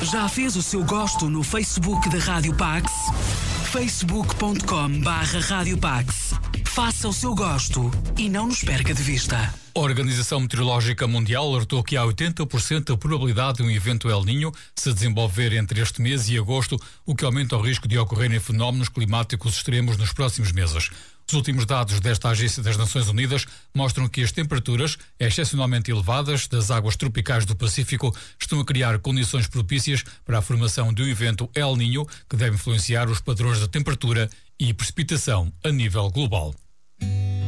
Já fez o seu gosto no Facebook da Rádio Pax? facebook.com/Rádio Pax. Faça o seu gosto e não nos perca de vista. A Organização Meteorológica Mundial alertou que há 80% de probabilidade de um evento El Niño se desenvolver entre este mês e agosto, o que aumenta o risco de ocorrerem fenómenos climáticos extremos nos próximos meses. Os últimos dados desta Agência das Nações Unidas mostram que as temperaturas excepcionalmente elevadas das águas tropicais do Pacífico estão a criar condições propícias para a formação de um evento El Niño que deve influenciar os padrões de temperatura e precipitação a nível global.